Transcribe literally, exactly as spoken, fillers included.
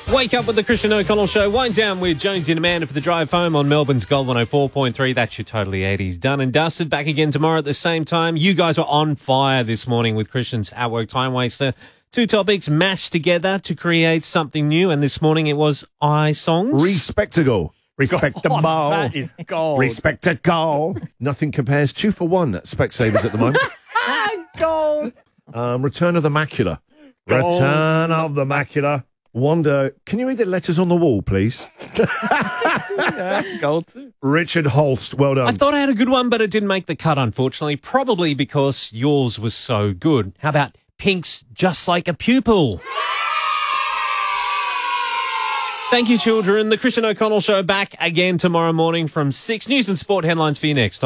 Wake up with the Christian O'Connell Show. Wind down with Jonesy and Amanda for the drive home on Melbourne's Gold one oh four point three. That's your Totally eighties done and dusted. Back again tomorrow at the same time. You guys were on fire this morning with Christian's At Work Time Waster. Two topics mashed together to create something new. And this morning it was I songs. Respectable. Respectable. God, that is gold. Respectable. Nothing compares. Two for one at Specsavers at the moment. Gold. Um, Return of the Macula. Gold. Return of the Macula. Wonder, can you read the letters on the wall, please? Yeah, gold too. Richard Holst, well done. I thought I had a good one, but it didn't make the cut, unfortunately. Probably because yours was so good. How about Pink's Just Like a Pupil? Thank you, children. The Christian O'Connell Show back again tomorrow morning from six. News and sport headlines for you next.